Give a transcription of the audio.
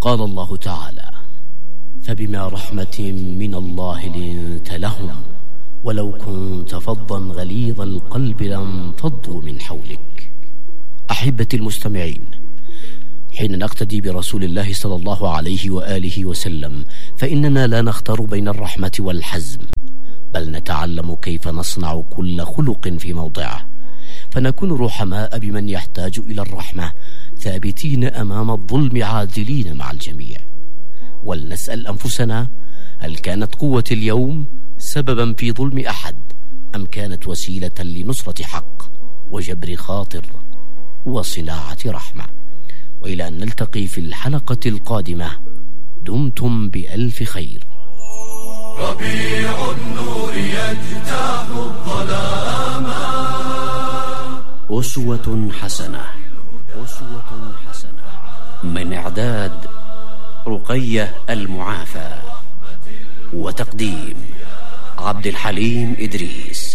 قال الله تعالى: فبما رحمة من الله لنت لهم ولو كنت فظا غليظ القلب لانفضوا من حولك. أحبتي المستمعين، حين نقتدي برسول الله صلى الله عليه وآله وسلم فإننا لا نختار بين الرحمة والحزم، بل نتعلم كيف نصنع كل خلق في موضعه، فنكون رحماء بمن يحتاج إلى الرحمة، ثابتين أمام الظلم عادلين مع الجميع. ولنسأل أنفسنا: هل كانت قوة اليوم سببا في ظلم أحد، أم كانت وسيلة لنصرة حق وجبر خاطر وصناعة رحمة؟ وإلى أن نلتقي في الحلقة القادمة، دمتم بألف خير. ربيع النور يجتاح الظلام. أسوة حسنة من إعداد رقية المعافى، وتقديم عبد الحليم إدريس.